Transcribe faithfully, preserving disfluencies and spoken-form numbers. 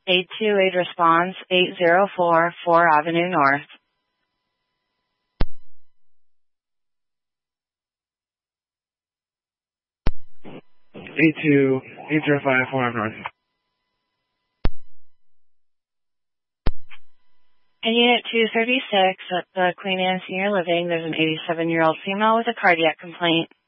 eight two eight response, eight zero four, four Avenue North. eight two eight zero five, four Avenue North. In Unit two thirty-six at the Queen Anne Senior Living, there's an eighty-seven-year-old female with a cardiac complaint.